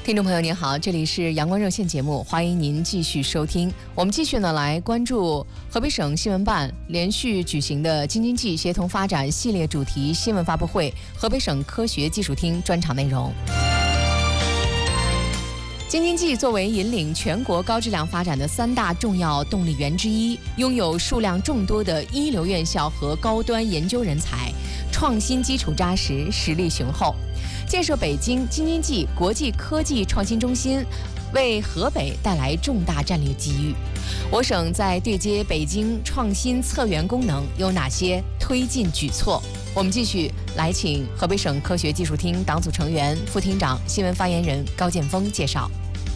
听众朋友您好，这里是阳光热线节目，欢迎您继续收听。我们继续来关注河北省新闻办连续举行的京津冀协同发展系列主题新闻发布会，河北省科学技术厅专场内容。京津冀作为引领全国高质量发展的3大重要动力源之一，拥有数量众多的一流院校和高端研究人才，创新基础扎实，实力雄厚。建设北京京津冀国际科技创新中心，为河北带来重大战略机遇。我省在对接北京创新策源功能有哪些推进举措？我们继续来请河北省科学技术厅党组成员、副厅长、新闻发言人高建峰介绍。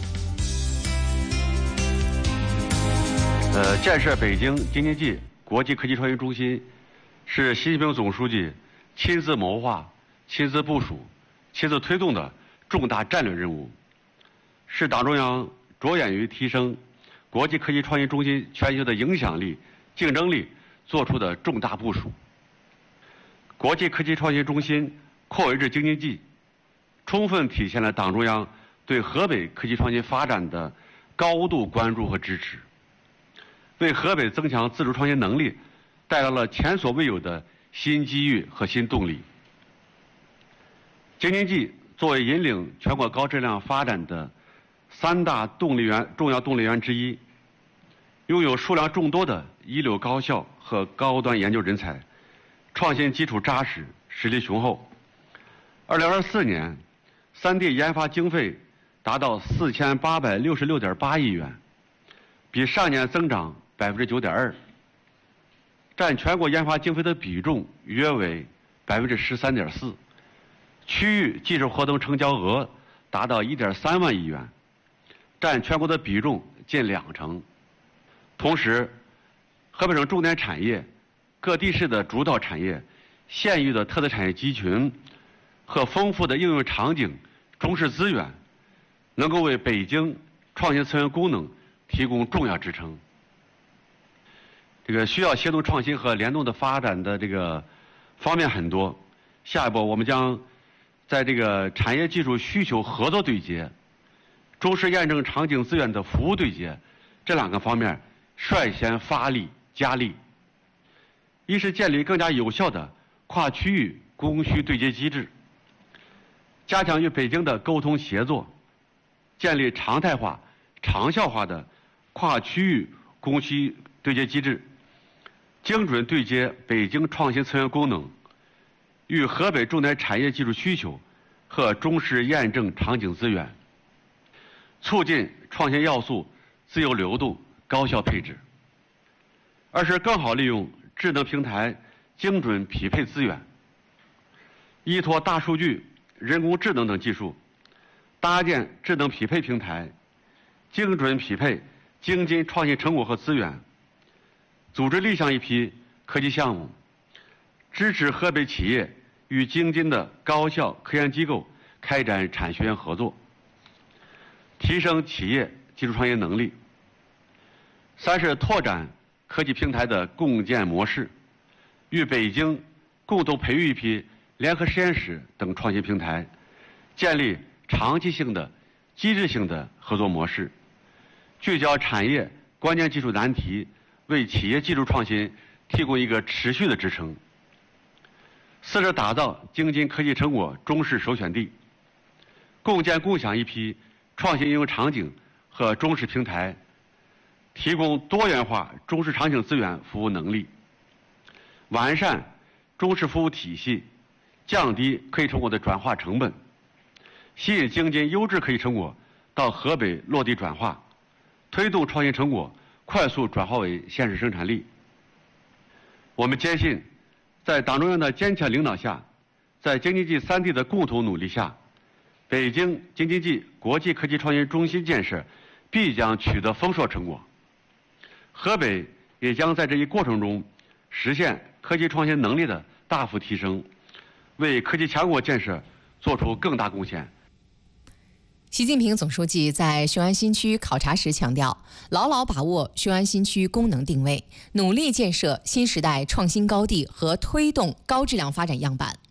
建设北京京津冀国际科技创新中心是习近平总书记亲自谋划、亲自部署、亲自推动的重大战略任务，是党中央着眼于提升国际科技创新中心全球的影响力、竞争力做出的重大部署。国际科技创新中心扩围至京津冀，充分体现了党中央对河北科技创新发展的高度关注和支持，为河北增强自主创新能力带来了前所未有的新机遇和新动力。京津冀作为引领全国高质量发展的3大重要动力源之一，拥有数量众多的一流高校和高端研究人才，创新基础扎实，实力雄厚。2024年3地研发经费达到4866.8亿元，比上年增长9.2%，占全国研发经费的比重约为13.4%。区域技术活动成交额达到1.3万亿元，占全国的比重近20%。同时，河北省重点产业、各地市的主导产业、县域的特色产业集群和丰富的应用场景、中试资源，能够为北京创新策源功能提供重要支撑。需要协同创新和联动的发展的方面很多。下一步我们将在产业技术需求合作对接、中试验证场景资源的服务对接这2个方面率先发力加力。一是建立更加有效的跨区域供需对接机制，加强与北京的沟通协作，建立常态化、长效化的跨区域供需对接机制，精准对接北京创新策源功能与河北重点产业技术需求和中试验证场景资源，促进创新要素自由流动、高效配置。二是更好利用智能平台精准匹配资源，依托大数据、人工智能等技术，搭建智能匹配平台，精准匹配京津创新成果和资源，组织立项一批科技项目，支持河北企业与京津的高校科研机构开展产学研合作，提升企业技术创新能力。三是拓展科技平台的共建模式，与北京共同培育一批联合实验室等创新平台，建立长期性的、机制性的合作模式，聚焦产业关键技术难题，为企业技术创新提供一个持续的支撑。四是打造京津科技成果中试首选地，共建共享一批创新应用场景和中试平台，提供多元化中试场景资源服务能力，完善中试服务体系，降低科技成果的转化成本，吸引京津优质科技成果到河北落地转化，推动创新成果快速转化为现实生产力。我们坚信，在党中央的坚强领导下，在京津冀3地的共同努力下，北京京津冀国际科技创新中心建设必将取得丰硕成果。河北也将在这一过程中实现科技创新能力的大幅提升，为科技强国建设做出更大贡献。 习近平总书记在雄安新区考察时强调，牢牢把握雄安新区功能定位，努力建设新时代创新高地和推动高质量发展样板。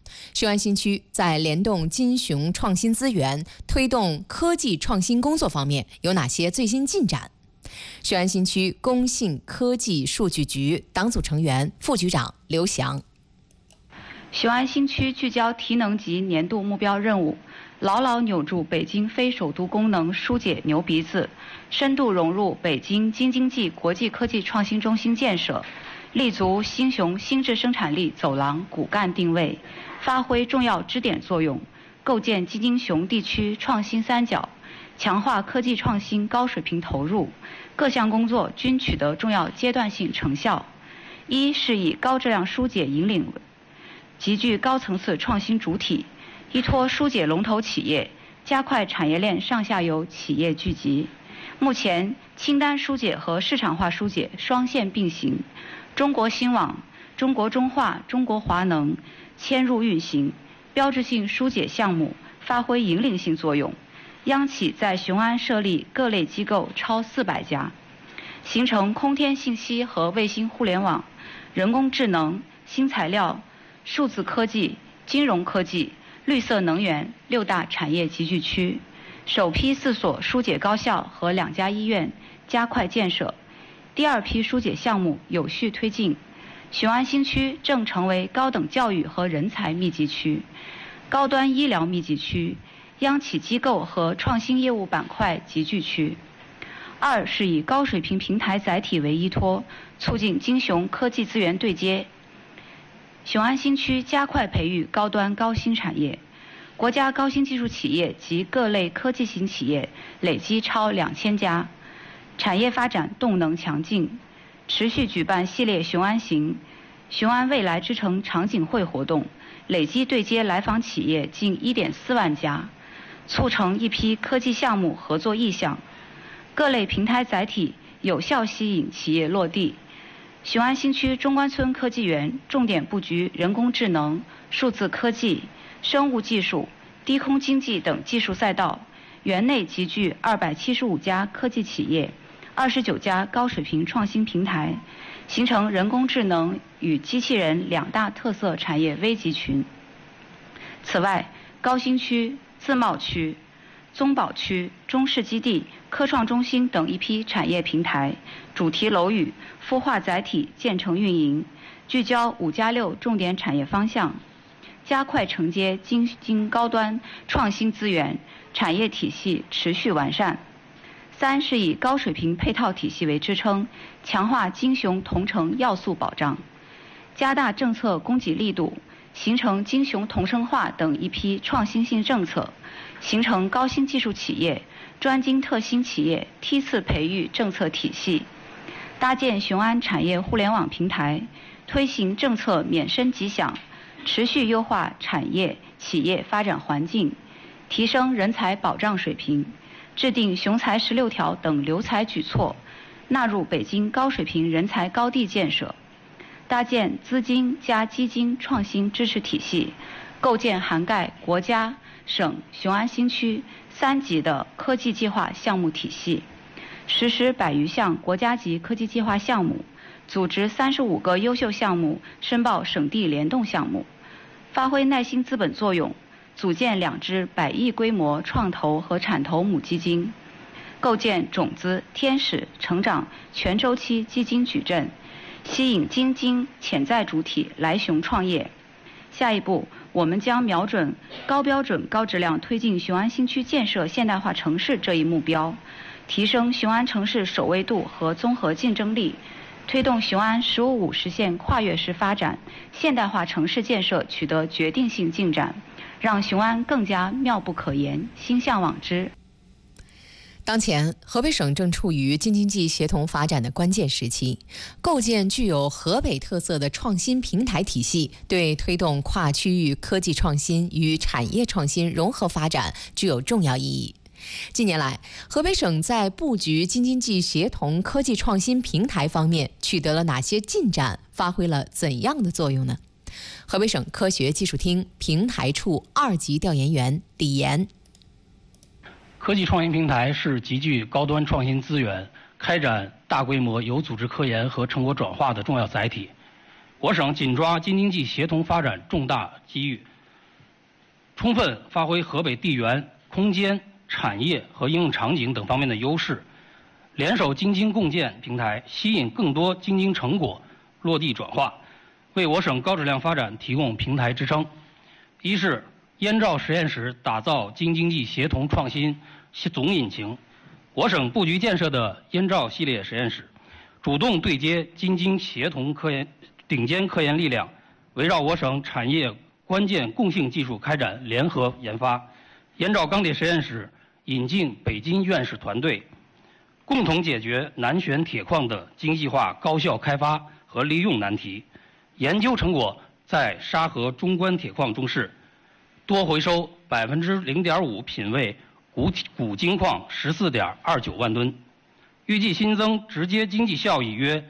雄安新区在联动金雄创新资源、推动科技创新工作方面有哪些最新进展？雄安新区工信科技数据局党组成员、副局长刘翔。 雄安新区聚焦提能级年度目标任务，牢牢扭住北京非首都功能疏解牛鼻子，深度融入北京京津冀国际科技创新中心建设，立足新雄新质生产力走廊骨干定位，发挥重要支点作用，构建京津雄地区创新三角，强化科技创新高水平投入，各项工作均取得重要阶段性成效。一是以高质量疏解引领，集聚高层次创新主体，依托疏解龙头企业，加快产业链上下游企业聚集。目前，清单疏解和市场化疏解双线并行，中国新网、中国中化、中国华能迁入运行，标志性疏解项目发挥引领性作用。央企在雄安设立各类机构超400家，形成空天信息和卫星互联网、人工智能、新材料、数字科技、金融科技、绿色能源6大产业集聚区，首批4所疏解高校和2家医院加快建设，第2批疏解项目有序推进。雄安新区正成为高等教育和人才密集区、高端医疗密集区、央企机构和创新业务板块集聚区。2是以高水平平台载体为依托，促进京雄科技资源对接。雄安新区加快培育高端高新产业，国家高新技术企业及各类科技型企业累计超2000家，产业发展动能强劲。持续举办系列雄安行、雄安未来之城场景会活动，累计对接来访企业近1.4万家，促成一批科技项目合作意向。各类平台载体有效吸引企业落地。雄安新区中关村科技园重点布局人工智能、数字科技、生物技术、低空经济等技术赛道，园内集聚275家科技企业、29家高水平创新平台，形成人工智能与机器人2大特色产业危集群。此外，高新区、自贸区、宗宝区、中市基地、科创中心等一批产业平台、主题楼宇、孵化载体建成运营，聚焦5+6重点产业方向，加快承接京高端创新资源，产业体系持续完善。3是以高水平配套体系为支撑，强化京雄同城要素保障，加大政策供给力度，形成京雄同城化等一批创新性政策，形成高新技术企业、专精特新企业梯次培育政策体系，搭建雄安产业互联网平台，推行政策免申即享，持续优化产业企业发展环境，提升人才保障水平，制定雄才16条等留才举措，纳入北京高水平人才高地建设，搭建资金加基金创新支持体系，构建涵盖国家、省、雄安新区3级的科技计划项目体系，实施100余项国家级科技计划项目，组织35个优秀项目申报省地联动项目，发挥耐心资本作用，组建2支100亿规模创投和产投母基金，构建种子、天使、成长全周期基金矩阵，吸引京津潜在主体来雄创业。下一步，我们将瞄准高标准、高质量推进雄安新区建设现代化城市这一目标，提升雄安城市首位度和综合竞争力，推动雄安“15+5”实现跨越式发展，现代化城市建设取得决定性进展，让雄安更加妙不可言、心向往之。 当前，河北省正处于京津冀协同发展的关键时期，构建具有河北特色的创新平台体系，对推动跨区域科技创新与产业创新融合发展具有重要意义。近年来，河北省在布局京津冀协同科技创新平台方面取得了哪些进展，发挥了怎样的作用呢？河北省科学技术厅平台处2级调研员李岩。 科技创新平台是集聚高端创新资源、开展大规模有组织科研和成果转化的重要载体。我省紧抓京津冀协同发展重大机遇， 充分发挥河北地缘、空间、产业和应用场景等方面的优势，联手京津共建平台，吸引更多京津成果落地转化，为我省高质量发展提供平台支撑。一是燕赵实验室打造京津冀协同创新总引擎，我省布局建设的燕赵系列实验室，主动对接京津协同顶尖科研力量，围绕我省产业关键共性技术开展联合研发。燕赵钢铁实验室引进北京院士团队，共同解决难选铁矿的精细化高效开发和利用难题。研究成果在沙河中关铁矿中试，多回收0.5%品位钴金矿14.29万吨，预计新增直接经济效益约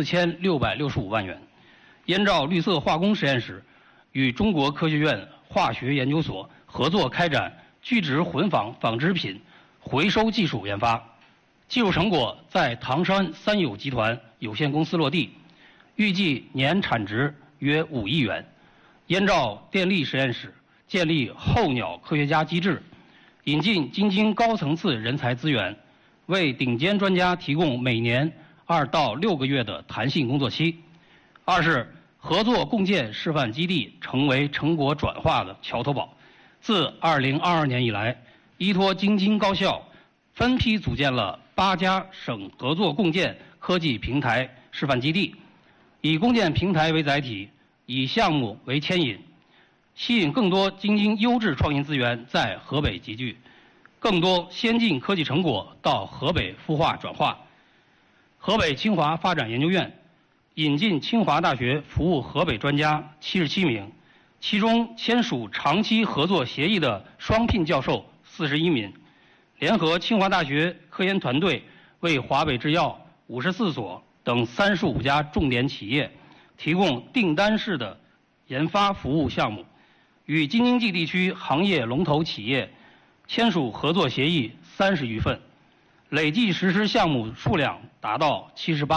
4665万元。燕赵绿色化工实验室与中国科学院化学研究所合作开展聚酯混纺织品回收技术研发，技术成果在唐山三友集团有限公司落地，预计年产值约5亿元。燕赵电力实验室建立候鸟科学家机制，引进京津高层次人才资源，为顶尖专家提供每年2到6个月的弹性工作期。二是合作共建示范基地成为成果转化的桥头堡。自2022年以来，依托京津高校，分批组建了8家省合作共建科技平台示范基地，以共建平台为载体，以项目为牵引，吸引更多京津优质创新资源在河北集聚，更多先进科技成果到河北孵化转化。河北清华发展研究院引进清华大学服务河北专家77名，其中签署长期合作协议的双聘教授41名，联合清华大学科研团队为华北制药54所等35家重点企业提供订单式的研发服务项目，与京津冀地区行业龙头企业签署合作协议30余份，累计实施项目数量达到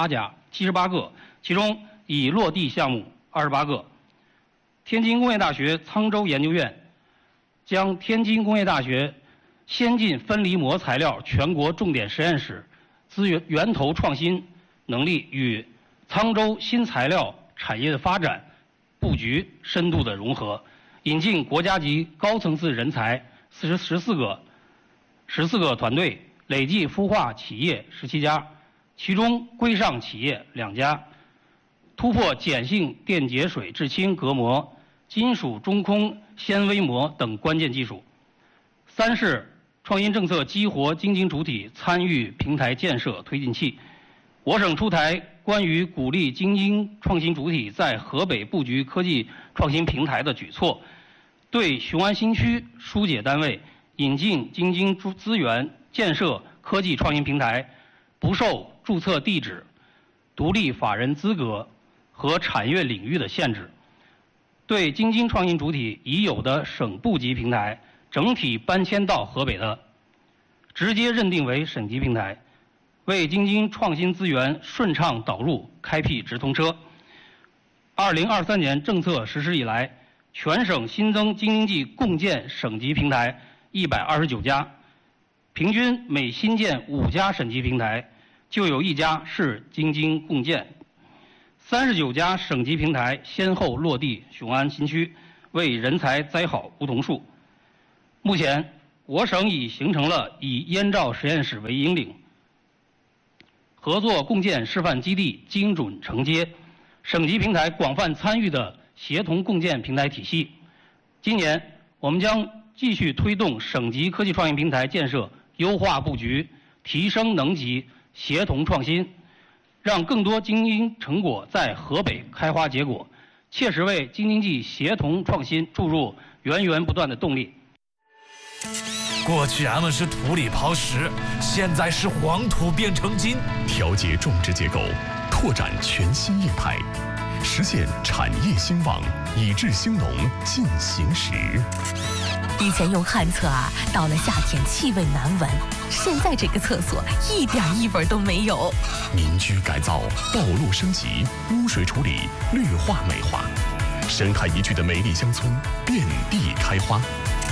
78个，其中已落地项目28个。天津工业大学沧州研究院将天津工业大学先进分离膜材料全国重点实验室资源源头创新能力与沧州新材料产业的发展布局深度的融合，引进国家级高层次人才14个团队，累计孵化企业17家，其中规上企业2家，突破碱性电解水制氢隔膜、金属中空纤维膜等关键技术。三是创新政策激活京津主体参与平台建设推进器，我省出台关于鼓励京津创新主体在河北布局科技创新平台的举措，对雄安新区疏解单位引进京津资源建设科技创新平台，不受注册地址、独立法人资格和产业领域的限制，对京津创新主体已有的省部级平台整体搬迁到河北的，直接认定为省级平台，为京津创新资源顺畅导入开辟直通车。2023年政策实施以来，全省新增京津冀共建省级平台129家，平均每新建5家省级平台，就有1家是京津共建。39家省级平台先后落地雄安新区，为人才栽好梧桐树。目前，我省已形成了以燕赵实验室为引领，合作共建示范基地精准承接，省级平台广泛参与的协同共建平台体系。今年，我们将继续推动省级科技创新平台建设优化布局，提升能级，协同创新，让更多京津成果在河北开花结果，切实为京津冀协同创新注入源源不断的动力。 过去俺们是土里刨食，现在是黄土变成金。 调节种植结构，拓展全新业态，实现产业兴旺，以治兴农进行时。 以前用旱厕啊，到了夏天气味难闻，现在这个厕所一点异味都没有。 民居改造，道路升级，污水处理，绿化美化，生态宜居的美丽乡村遍地开花。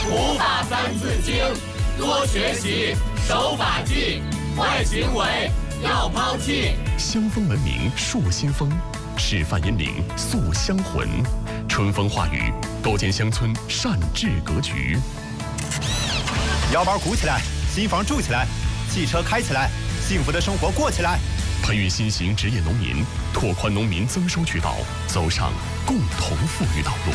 古法三字经，多学习，守法纪，坏行为要抛弃。 香风文明树新风，示范引领塑香魂，春风化雨，构建乡村善治格局。 腰包鼓起来，新房住起来，汽车开起来，幸福的生活过起来。 培育新型职业农民，拓宽农民增收渠道，走上共同富裕道路。